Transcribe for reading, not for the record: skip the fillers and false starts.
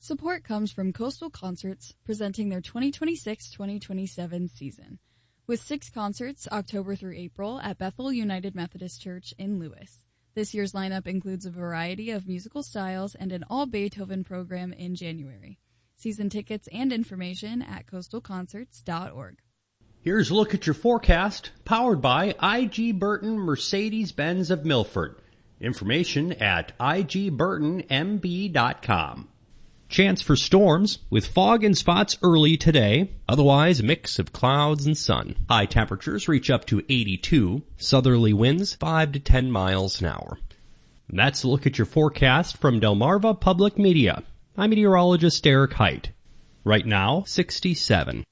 Support comes from Coastal Concerts, presenting their 2026-2027 season, with 6 concerts October through April at Bethel United Methodist Church in Lewis. This year's lineup includes a variety of musical styles and an all-Beethoven program in January. Season tickets and information at coastalconcerts.org. Here's a look at your forecast, powered by I.G. Burton Mercedes-Benz of Milford. Information at igburtonmb.com. Chance for storms, with fog and spots early today. Otherwise, a mix of clouds and sun. High temperatures reach up to 82. Southerly winds 5 to 10 miles an hour. That's a look at your forecast from Delmarva Public Media. I'm meteorologist Eric Height. Right now, 67.